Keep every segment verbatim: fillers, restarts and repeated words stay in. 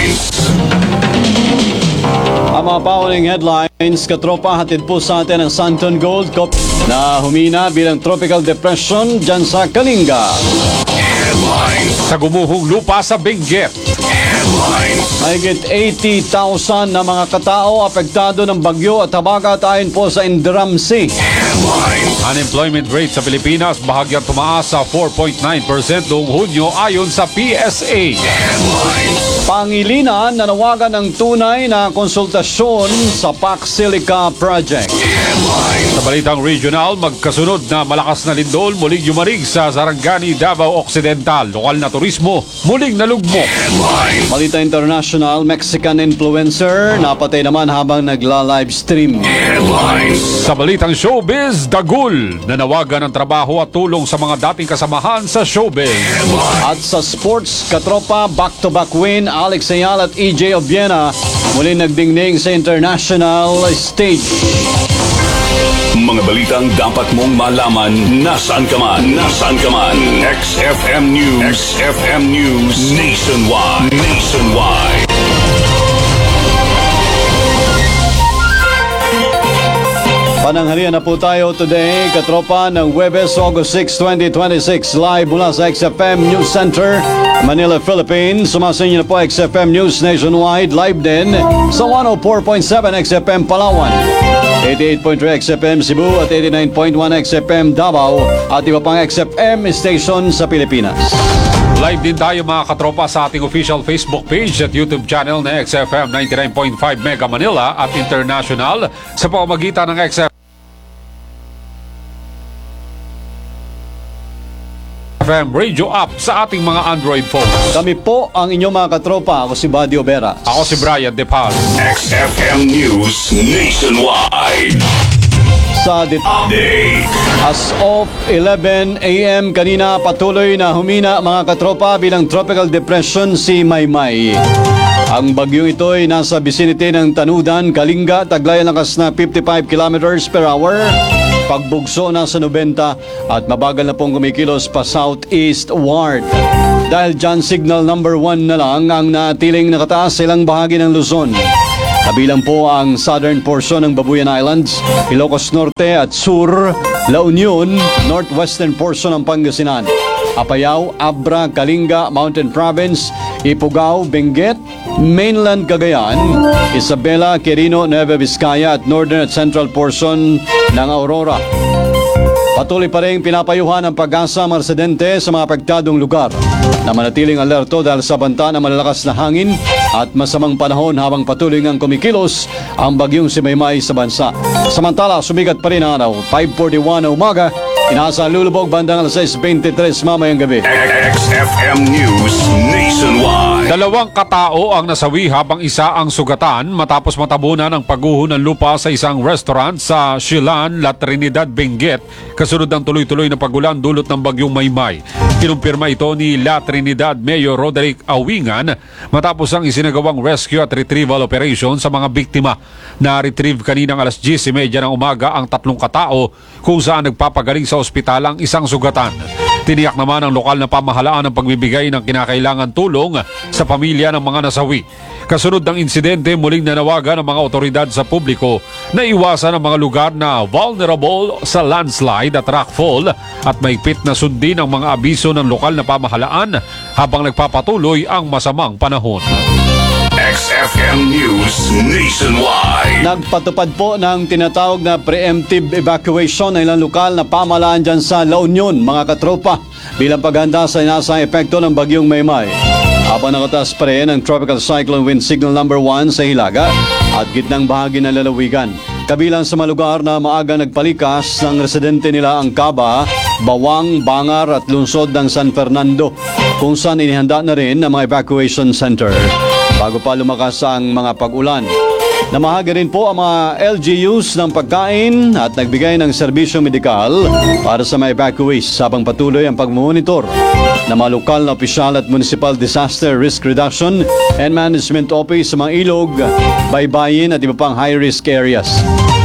Ang mga powering headlines, katropa, hatid po sa atin ang Santon Gold Cup na humina bilang tropical depression dyan sa Kalinga. Sa gumuhong lupa sa Benguet. Mahigit eighty thousand na mga katao apektado ng bagyo at habagat ayon po sa Indiram Sea. Unemployment rate sa Pilipinas bahagyang tumaas sa four point nine percent noong Hunyo ayon sa P S A. Pangilinan nanawagan ng tunay na konsultasyon sa Pac-Silica Project. Sa balitang regional, magkasunod na malakas na lindol muling yumarig sa Sarangani, Davao Occidental. Lokal na turismo muling nalugmok. Balita international, Mexican influencer napatay naman habang nagla-live stream. Sa balitang showbiz, Dagul nanawagan ng trabaho at tulong sa mga dating kasamahan sa showbiz. At sa sports, katropa, back-to-back win, Alex Ayala at E J Obiena muli nagdingning sa international stage. Mga balitang dapat mong malaman nasaan ka man, nasaan ka man. X F M News, X F M News Nationwide, Nationwide. Pananghalian na po tayo today, katropa, ng Huwebes, August sixth, twenty twenty-six. Live mula sa X F M News Center, Manila, Philippines. Sumasinyo na po X F M News Nationwide. Live din sa one oh four point seven X F M Palawan, eighty-eight point three X F M Cebu at eighty-nine point one X F M Davao at iba pang X F M station sa Pilipinas. Live din tayo mga katropa sa ating official Facebook page at YouTube channel na X F M ninety-nine point five Mega Manila at International sa pamamagitan ng X F M Radio app sa ating mga Android phones. Kami po ang inyong mga katropa. Ako si Badio Vera. Ako si Brian De Paz. X F M News Nationwide. Sa dit- Update. As of eleven A M kanina, patuloy na humina mga katropa bilang tropical depression si Maymay. Ang bagyong ito ay nasa vicinity ng Tanudan, Kalinga, taglay ang lakas na fifty-five kilometers per hour. Pagbugso na sa ninety at mabagal na pong kumikilos pa southeastward. Dahil dyan, signal number one na lang ang natiling nakataas sa ilang bahagi ng Luzon. Kabilang po ang southern portion ng Babuyan Islands, Ilocos Norte at Sur, La Union, northwestern portion ng Pangasinan, Apayao, Abra, Kalinga, Mountain Province, Ifugao, Benguet, mainland Cagayan, Isabela, Quirino, Nueva Vizcaya at northern at central portion ng Aurora. Patuloy pa rin pinapayuhan ang pag-asa mga residente sa mga apektadong lugar na manatiling alerto dahil sa banta ng malalakas na hangin at masamang panahon habang patuloy ngang kumikilos ang bagyong si Maymay sa bansa. Samantala, sumigat pa rin ang araw, five forty-one na umaga, inaasa lulubog bandang alas six twenty-three mamayang gabi. X F M News Nationwide. Dalawang katao ang nasawi habang isa ang sugatan matapos matabunan ng pagguho ng lupa sa isang restaurant sa Silan, La Trinidad, Benguet, kasunod ng tuloy-tuloy na pagulan dulot ng bagyong Maymay. Kinumpirma ito ni La Trinidad Mayor Roderick Awingan matapos ang isinagawang rescue at retrieval operation sa mga biktima. Na-retrieve kaninang alas ten thirty ng umaga ang tatlong katao kung saan nagpapagaling sa ospital ang isang sugatan. Tiniyak naman ng lokal na pamahalaan ang pagbibigay ng kinakailangan tulong sa pamilya ng mga nasawi. Kasunod ng insidente, muling nanawagan ng mga otoridad sa publiko na iwasan ang mga lugar na vulnerable sa landslide at rockfall at mahigpit na sundin ang mga abiso ng lokal na pamahalaan habang nagpapatuloy ang masamang panahon. X F M News Nationwide. Nagpatupad po ng tinatawag na preemptive evacuation ng ilang lokal na pamahalaan dyan sa La Union, mga katropa, bilang paghanda sa inasang epekto ng bagyong Maymay. Habang nakatas pa rin ang tropical cyclone wind signal number one sa Hilaga at gitnang bahagi ng lalawigan. Kabilang sa mga lugar na maaga nagpalikas ng residente nila ang Caba, Bawang, Bangar at lungsod ng San Fernando, kung saan inihanda na rin ang mga evacuation center bago pa lumakas ang mga pag-ulan. Namahagi rin po ang mga L G Us ng pagkain at nagbigay ng serbisyo medikal para sa mga evacuees habang patuloy ang pagmonitor ng mga lokal na opisyal at Municipal Disaster Risk Reduction and Management Office sa mga ilog, baybayin at iba pang high-risk areas.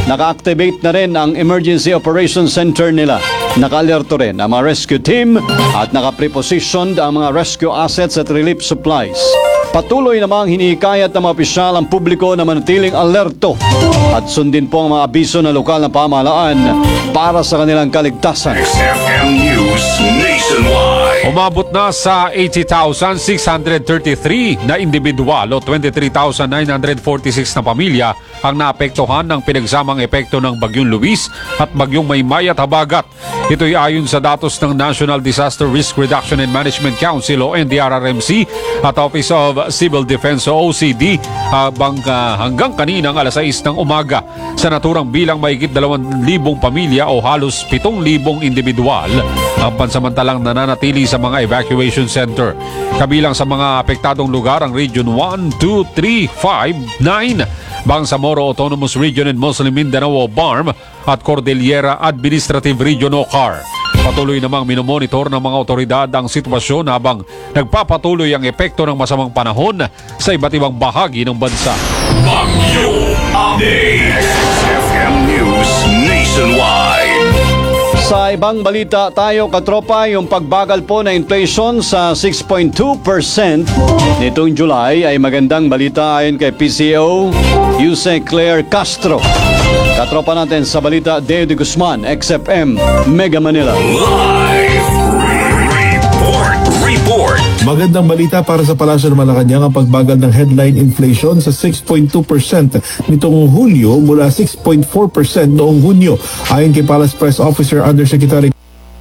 Naka-activate na rin ang Emergency Operations Center nila. Naka-alerto rin ang mga rescue team at naka-prepositioned ang mga rescue assets at relief supplies. Patuloy namang hinihikayat ng mga opisyal ang publiko na manatiling alerto at sundin po ang mga abiso ng lokal na pamahalaan para sa kanilang kaligtasan. X F M News Nationwide. Umabot na sa eighty thousand six hundred thirty-three na individual o twenty-three thousand nine hundred forty-six na pamilya ang naapektuhan ng pinagsamang epekto ng Bagyong Luis at Bagyong Maymay at Habagat. Ito'y ayon sa datos ng National Disaster Risk Reduction and Management Council o N D R R M C at Office of Civil Defense o O C D habang uh, hanggang kaninang alas sais ng umaga sa naturang bilang mahigit dalawang libong pamilya o halos pitong libong individual ang pansamantalang nananatili sa mga evacuation center. Kabilang sa mga apektadong lugar ang Region one, two, three, five, nine, Bangsamoro Autonomous Region and Muslim Mindanao o B A R M at Cordillera Administrative Region o C A R. Patuloy namang minomonitor ng mga otoridad ang sitwasyon habang nagpapatuloy ang epekto ng masamang panahon sa iba't ibang bahagi ng bansa. Bagyo Update. X F M News Nationwide. Sa ibang balita tayo katropa, yung pagbagal po na inflation sa six point two percent nitong July ay magandang balita ayon kay P C O Yuse Claire Castro. Katropa natin sa balita, Deo de Guzman, X F M, Mega Manila. Live report. Report. Magandang balita para sa Palasyo ng Malacanang ang pagbagal ng headline inflation sa six point two percent nitong Hulyo mula six point four percent noong Hunyo. Ayon kay Palace Press Officer Undersecretary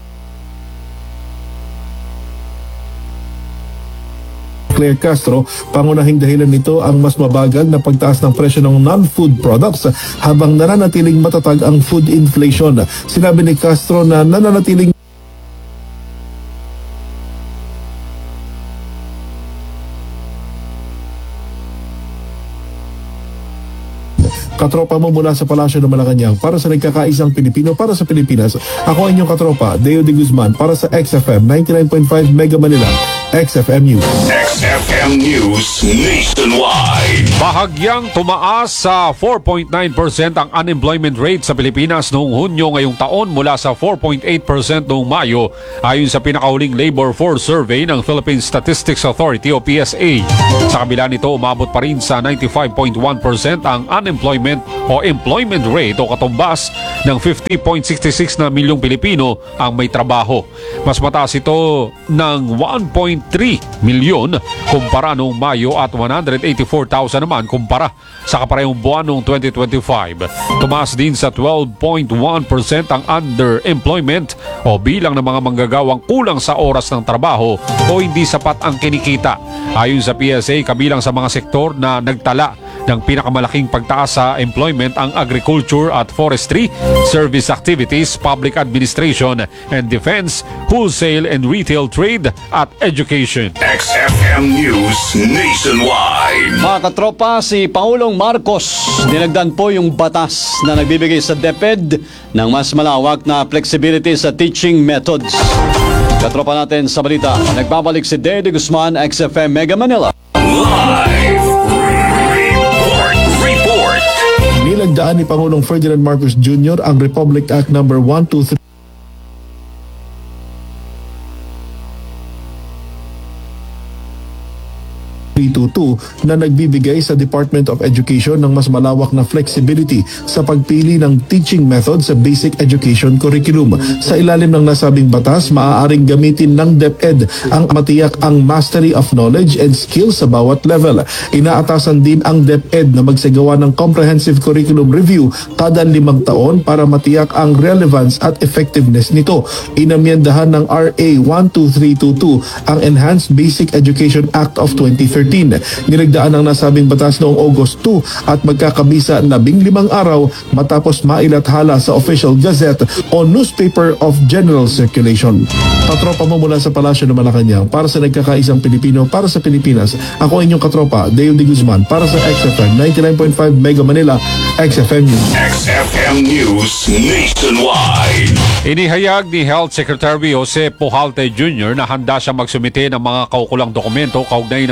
Claire Castro, pangunahing dahilan nito ang mas mabagal na pagtaas ng presyo ng non-food products habang nananatiling matatag ang food inflation. Sinabi ni Castro na nananatiling katropa mo mula sa Palasyo ng Malacanang para sa nagkakaisang Pilipino para sa Pilipinas. Ako ang inyong katropa, Deo de Guzman para sa X F M ninety-nine point five Mega Manila. X F M News. X F M News Nationwide. Bahagyang tumaas sa four point nine percent ang unemployment rate sa Pilipinas noong Hunyo ngayong taon mula sa four point eight percent noong Mayo ayon sa pinakahuling Labor Force Survey ng Philippine Statistics Authority o P S A. Sa kabila nito, umabot pa rin sa ninety-five point one percent ang unemployment o employment rate o katumbas ng fifty point six six na milyong Pilipino ang may trabaho. Mas mataas ito ng one point three milyon kumpara noong Mayo at one hundred eighty-four thousand naman kumpara sa kaparehong buwan noong twenty twenty-five. Tumaas din sa twelve point one percent ang underemployment o bilang ng mga manggagawang kulang sa oras ng trabaho o hindi sapat ang kinikita. Ayon sa P S A, kabilang sa mga sektor na nagtala ng pinakamalaking pagtaas sa employment ang agriculture at forestry, service activities, public administration and defense, wholesale and retail trade at education. X F M News Nationwide. Mga katropa, si Pangulong Marcos dinagdan po yung batas na nagbibigay sa DepEd ng mas malawak na flexibility sa teaching methods. Katropa natin sa balita, nagbabalik si Deo de Guzman, X F M Mega Manila. Live report. Report. Nilagdaan ni Pangulong Ferdinand Marcos Junior ang Republic Act number one two three three two two na nagbibigay sa Department of Education ng mas malawak na flexibility sa pagpili ng teaching method sa basic education curriculum. Sa ilalim ng nasabing batas, maaaring gamitin ng DepEd ang matiyak ang mastery of knowledge and skills sa bawat level. Inaatasan din ang DepEd na magsagawa ng comprehensive curriculum review kada limang taon para matiyak ang relevance at effectiveness nito. Inamyendahan ng R A one two three two two ang Enhanced Basic Education Act of twenty thirteen. Nilagdaan ang nasabing batas noong August two at magkakabisa labing limang araw matapos mailathala sa Official Gazette o Newspaper of General Circulation. Katropa mo mula sa Palasyo ng Malacanang para sa nagkakaisang Pilipino para sa Pilipinas. Ako ang inyong katropa, Deo de Guzman para sa X F M ninety-nine point five Mega Manila, X F M News. X F M News Nationwide. Inihayag ni Health Secretary Jose Pujalte Junior na handa siya magsumite ng mga kaukulang dokumento kaugnay ng investigasyon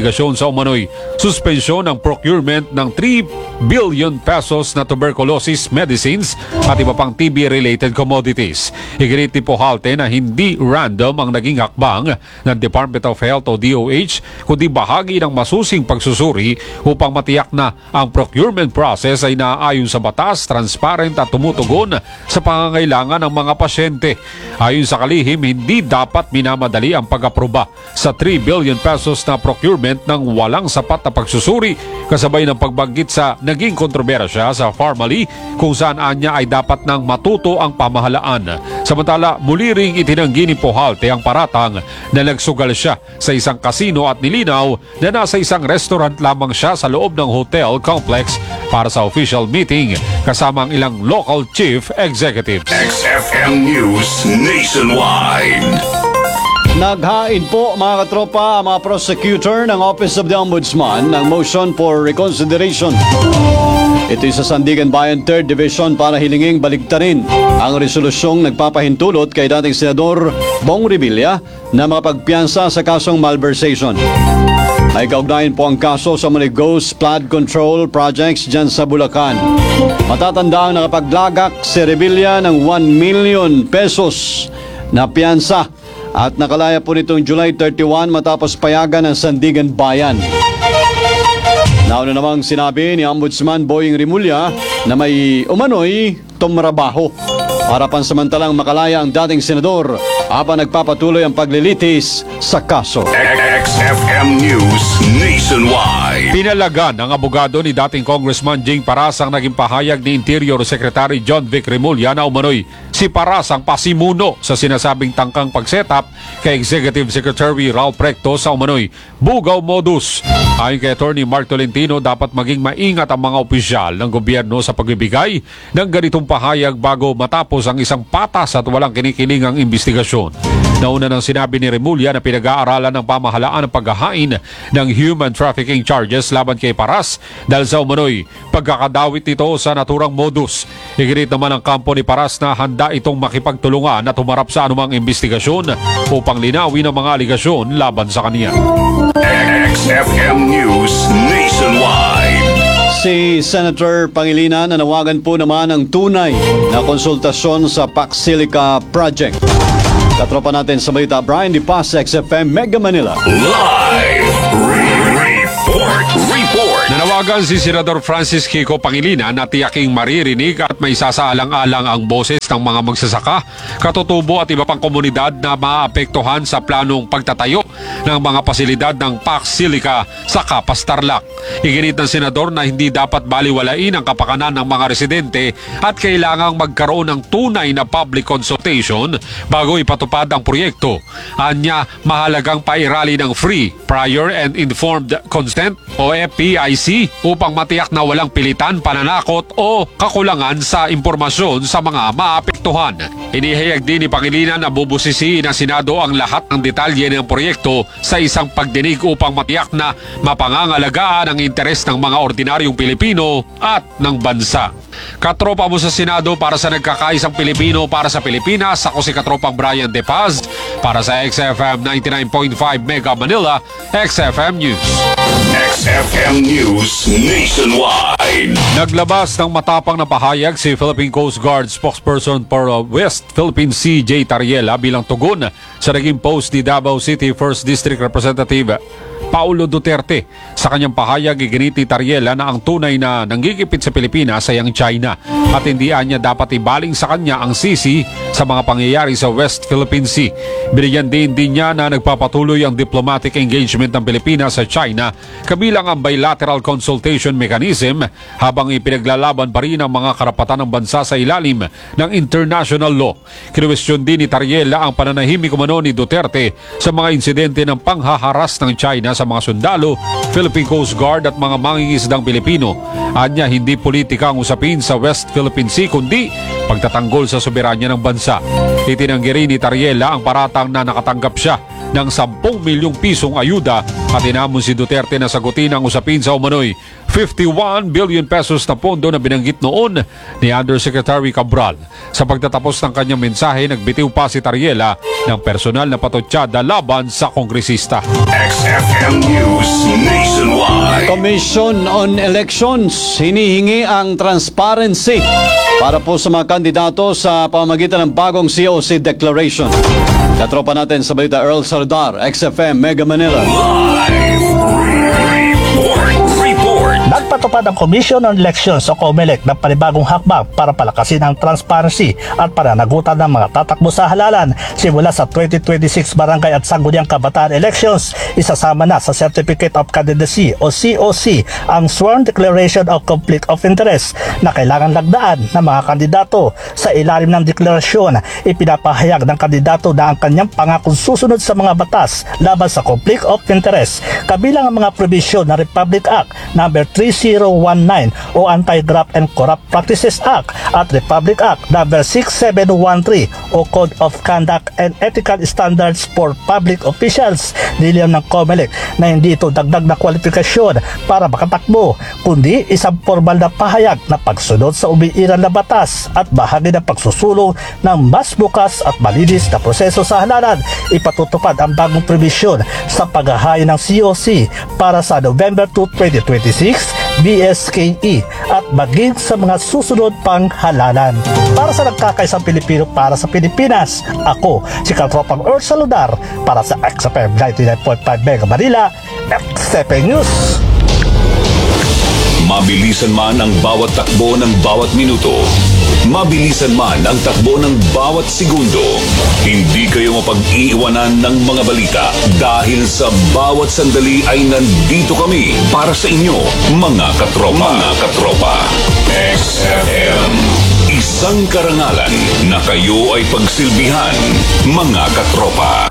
investigasyon sa umano'y suspensyon ng procurement ng three billion pesos na tuberculosis medicines at iba pang T B-related commodities. Iginit ni Pujalte na hindi random ang naging hakbang ng Department of Health o D O H, kundi bahagi ng masusing pagsusuri upang matiyak na ang procurement process ay naaayon sa batas, transparent at tumutugon sa pangangailangan ng mga pasyente. Ayon sa kalihim, hindi dapat minamadali ang pag-aproba sa three billion pesos na procurement ng walang sapat na pagsusuri, kasabay ng pagbanggit sa naging kontrobersya sa Pharmaly kung saan anya ay dapat nang matuto ang pamahalaan. Samantala, muli ring itinanggi ni Pujalte ang paratang na nagsugal siya sa isang kasino at nilinaw na nasa isang restaurant lamang siya sa loob ng hotel complex para sa official meeting kasama ang ilang local chief executives. X F M News Nationwide. Naghain po mga katropa ang mga prosecutor ng Office of the Ombudsman ng motion for reconsideration. Ito'y sa Sandigan Bayan third Division para hilinging baligtarin ang resolusyong nagpapahintulot kay dating Senador Bong Revilla na makapagpiyansa sa kasong malversation. May kaugnayan po ang kaso sa mga ghost flood control projects dyan sa Bulacan. Matatanda ang nakapaglagak si Revilla ng one million pesos na piyansa at nakalaya po nitong July thirty-one matapos payagan ng Sandigan Bayan. Nauna namang sinabi ni Ombudsman Boying Rimulya na may umano'y tumrabaho para pansamantalang makalaya ang dating senador habang nagpapatuloy ang paglilitis sa kaso. X F M News Nationwide. Pinalagan ng abogado ni dating Congressman Jing Paras ang naging pahayag ni Interior Secretary John Vic Rimulya na umano'y si Paras ang pasimuno sa sinasabing tangkang pag-setup kay Executive Secretary Ralph Recto sa umano'y bugaw modus. Ayon kay Attorney Mark Tolentino, dapat maging maingat ang mga opisyal ng gobyerno sa pagbibigay ng ganitong pahayag bago matapos ang isang patas at walang kinikilingang investigasyon. Nauna nang sinabi ni Rimulya na pinag-aaralan ng pamahalaan ang paghahain ng human trafficking charges laban kay Paras dahil sa umano'y pagkakadawit nito sa naturang modus. Iginit naman ang kampo ni Paras na handa itong makipagtulungan at humarap sa anumang investigasyon upang linawin ang mga aligasyon laban sa kaniya. X F M News Nationwide. Si Senator Pangilinan nanawagan po naman ng tunay na konsultasyon sa Paxilica Project. Katropa natin sa balita, Brian Di Paz, X F M Mega Manila. Live report. Report. Nanawagan si Senador Francis Kiko Pangilinan na tiyaking maririnig at may sasaalang-alang ang boses ng mga magsasaka, katutubo at iba pang komunidad na maapektuhan sa planong pagtatayo ng mga pasilidad ng Paxilica sa Kapas Tarlac. Iginit ng senador na hindi dapat baliwalain ang kapakanan ng mga residente at kailangang magkaroon ng tunay na public consultation bago ipatupad ang proyekto. Anya, mahalagang pairali ng free, prior and informed consent o F P I C upang matiyak na walang pilitan, pananakot o kakulangan sa impormasyon sa mga maapektuhan. Inihayag din ni Pangilinan na bubusisiin ng Senado ang lahat ng detalye ng proyekto sa isang pagdinig upang matiyak na mapangangalagaan ang interes ng mga ordinaryong Pilipino at ng bansa. Katropa mo sa Senado para sa nagkakaisang Pilipino para sa Pilipinas, ako si Katropang Brian De Paz para sa X F M ninety-nine point five Mega Manila, X F M News. X F M News Nationwide. Naglabas ng matapang na pahayag si Philippine Coast Guard spokesperson for West Philippine Sea J. Tariela bilang tugon sa naging post ni Davao City first District Representative Paulo Duterte. Sa kanyang pahayag, iginit ni Tariela na ang tunay na nanggigipit sa Pilipinas ay ang China at hindi niya dapat ibaling sa kanya ang sisi sa mga pangyayari sa West Philippine Sea. Binigyan din din niya na nagpapatuloy ang diplomatic engagement ng Pilipinas sa China kabilang ang bilateral consultation mechanism habang ipinaglalaban pa rin ang mga karapatan ng bansa sa ilalim ng international law. Kinuwestiyon din ni Tariela ang pananahimik umano ni Duterte sa mga insidente ng panghaharas ng China sa mga sundalo, Philippine Coast Guard at mga mangingisdang Pilipino. Anya, hindi politika ang usapin sa West Philippine Sea kundi pagtatanggol sa soberanya ng bansa. Itinanggi rin ni Tariela ang paratang na nakatanggap siya ng sampung milyong pisong ayuda at inamon si Duterte na sagutin ang usapin sa umano'y fifty-one billion pesos na pondo na binanggit noon ni Undersecretary Cabral. Sa pagtatapos ng kanyang mensahe, nagbitiw pa si Tariela ng personal na patotsada laban sa kongresista. X F M News Nationwide. Commission on Elections hinihingi ang transparency para po sa mga kandidato sa pamamagitan ng bagong C O C declaration. Katropa natin sa balita, Earl Sardar, X F M Mega Manila. Live report. Report. Nagpatupad ang Commission on Elections o COMELEC ng panibagong hakbang para palakasin ang transparency at pananagutan ng mga tatakbo sa halalan simula sa twenty twenty-six barangay at sangguniang kabataan elections. Isasama na sa Certificate of Candidacy o C O C ang Sworn Declaration of Conflict of Interest na kailangan lagdaan ng mga kandidato. Sa ilalim ng deklarasyon, ipinapahayag ng kandidato na ang kanyang pangakong susunod sa mga batas laban sa conflict of interest, kabilang ang mga provision ng Republic Act number thirty nineteen o Anti-Graft and Corrupt Practices Act at Republic Act number sixty-seven thirteen o Code of Conduct and Ethical Standards for Public Officials. Niliyam ng COMELEC na hindi ito dagdag na kwalifikasyon para makatakbo, kundi isang formal na pahayag na pagsunod sa umiiral na batas at bahagi ng pagsusulong ng mas bukas at malinis na proseso sa halalan. Ipatutupad ang bagong provision sa paghahain ng C O C para sa November two, twenty twenty-six B S K E at maging sa mga susunod pang halalan. Para sa nagkakaisang Pilipino para sa Pilipinas, ako si Katropang Earl Saludar para sa X F M ninety-nine point five Mega Manila, X F M News. Mabilisan man ang bawat takbo ng bawat minuto, mabilisan man ang takbo ng bawat segundo, hindi kayo mapag-iiwanan ng mga balita dahil sa bawat sandali ay nandito kami para sa inyo, mga katropa. Mga katropa. X F M. Isang karangalan na kayo ay pagsilbihan, mga katropa.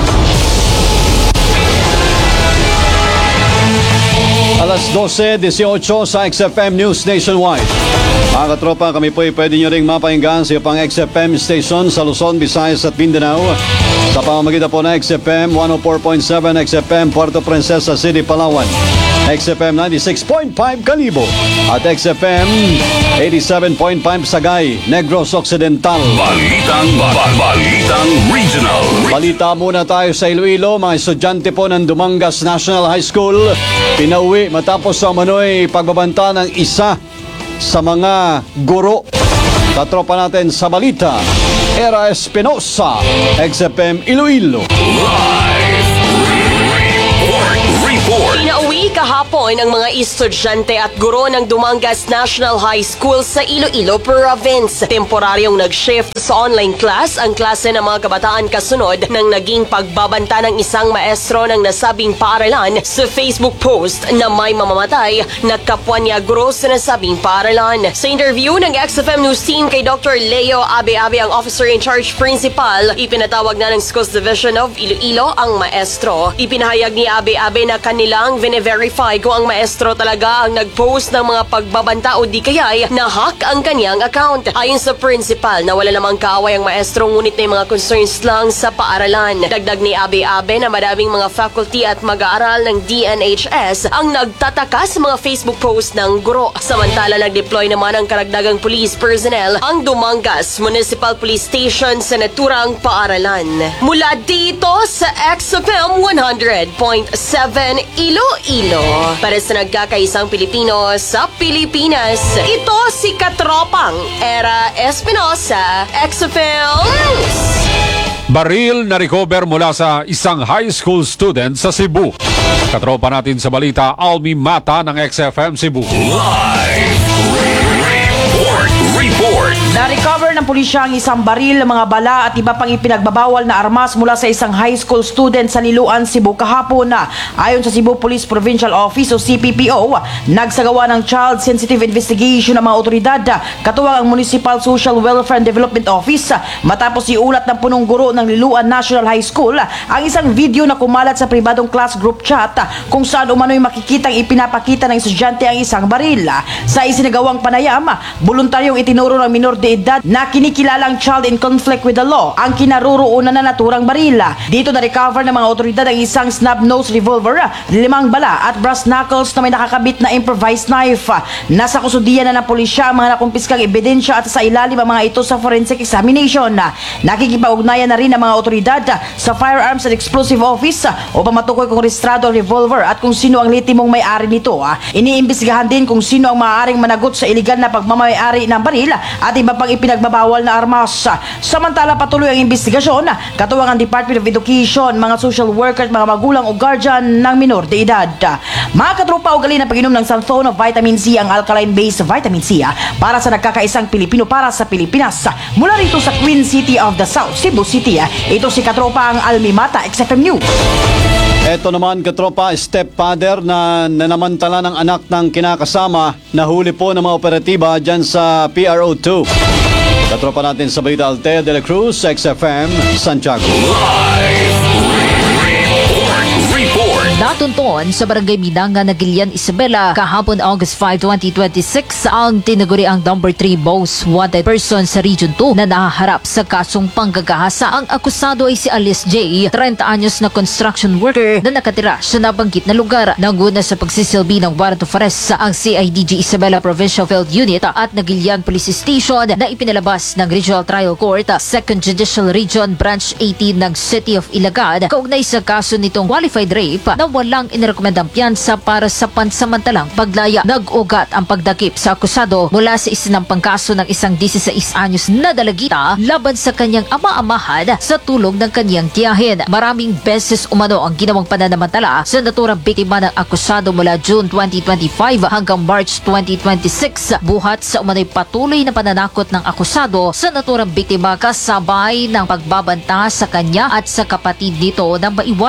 Alas twelve eighteen sa X F M News Nationwide. Mga katropa, kami po ay pwede nyo ring mapahinggan sa pang X F M station sa Luzon, Visayas at Mindanao sa pamamagitan po na X F M one oh four point seven, X F M Puerto Princesa City, Palawan, X F M ninety-six point five Kalibo at X F M eighty-seven point five Sagay, Negros Occidental. Balitang, ba- balitang regional. Balita muna tayo sa Iloilo. Mga estudyante po ng Dumangas National High School pinauwi matapos sa manoy pagbabanta ng isa sa mga guro. Katropa natin sa balita, Era Espinosa, X F M Iloilo. Live report. Report. Pinauwi kahapon ang mga estudyante at guro ng Dumangas National High School sa Iloilo Province. Temporaryong nag-shift sa online class ang klase ng mga kabataan kasunod ng naging pagbabanta ng isang maestro ng nasabing paaralan. Sa Facebook post na may mamamatay na kapwa niya guro sa nasabing paaralan. Sa interview ng X F M News team kay Doctor Leo Abe-Abe, ang officer in charge principal, ipinatawag na ng Schools Division of Iloilo ang maestro. Ipinahayag ni Abe-Abe na kanilang vine-verify kung ang maestro talaga ang nag-post ng mga pagbabanta o di kaya'y na-hack ang kanyang account. Ayon sa principal na wala namang kaaway ang maestro, ngunit may mga concerns lang sa paaralan. Dagdag ni Abe-Abe na madaming mga faculty at mag-aaral ng D N H S ang nagtataka sa mga Facebook post ng guro. Samantala, nag-deploy naman ang karagdagang police personnel ang Dumangas Municipal Police Station sa naturang paaralan. Mula dito sa X F M one hundred point seven Iloilo, para sa nagkakaisang Pilipino sa Pilipinas, ito si Katropang Era Espinosa, X F M News. Baril na recover mula sa isang high school student sa Cebu. Katropa natin sa balita, Almi Mata ng X F M Cebu. Live report. Report. Na-recover ng pulisya ang isang baril, mga bala at iba pang ipinagbabawal na armas mula sa isang high school student sa Niluan, Cebu kahapon. Ayon sa Cebu Police Provincial Office o C P P O, nagsagawa ng Child Sensitive Investigation ng mga otoridad, katuwang ang Municipal Social Welfare and Development Office, matapos iulat ng punong guro ng Niluan National High School ang isang video na kumalat sa pribadong class group chat kung saan umano'y makikitang ipinapakita ng estudyante ang isang baril. Sa isinagawang panayam, voluntaryong itinuro ng minor de edad na kinikilalang child in conflict with the law ang kinaroroonan na naturang baril. Dito na-recover ng mga otoridad ang isang snub-nose revolver, limang bala at brass knuckles na may nakakabit na improvised knife. Nasa kusudian na ng pulisya ang mga nakumpiskang ebidensya at sa ilalim ang mga ito sa forensic examination. Nakikipag-ugnayan na rin ang mga otoridad sa Firearms and Explosive Office upang matukoy kung rehistrado ang revolver at kung sino ang litimong may-ari nito. Iniimbestigahan din kung sino ang maaaring managot sa iligal na pagmamayari ng baril at iba pang ipinagbabawal na armas. Samantala patuloy ang investigasyon katuwang ang Department of Education, mga social worker at mga magulang o guardian ng minor de edad. Mga katropa, ugali na pag-inom ng Santhone of Vitamin C ang alkaline-based vitamin C para sa nagkakaisang Pilipino para sa Pilipinas. Mula rito sa Queen City of the South, Cebu City, ito si katropa ang Almimata X F M News. Ito naman katropa, stepfather na nanamantala ng anak ng kinakasama, nahuli po ng mga operatiba dyan sa P R O two. Katropa natin sa Balita Altea de la Cruz, X F M, Santiago. Report. Natunton sa Barangay Minanga, Nagilian, Isabela kahapon August five, twenty twenty-six ang tinaguri ang number three most wanted person sa Region two na nahaharap sa kasong panggagahasa. Ang akusado ay si Alice J, thirty anyos na construction worker na nakatira sa nabanggit na lugar. Nanguna sa pagsisilbi ng warrant of arrest ang C I D G Isabela Provincial Field Unit at Nagilian Police Station na ipinalabas ng Regional Trial Court second Judicial Region Branch eighteen ng City of Ilagad kaugnay sa kaso nitong qualified rape na walang inirekomendang piyansa para sa pansamantalang paglaya. Nag-ugat ang pagdakip sa akusado mula sa isinampang kaso ng isang sixteen anyos na dalagita laban sa kanyang ama-amahan sa tulong ng kanyang tiyahin. Maraming beses umano ang ginawang pananamantala sa naturang biktima ng akusado mula June twenty twenty-five hanggang March twenty twenty-six buhat sa umano'y patuloy na pananakot ng akusado sa naturang biktima kasabay ng pagbabanta sa kanya at sa kapatid nito ng maiwan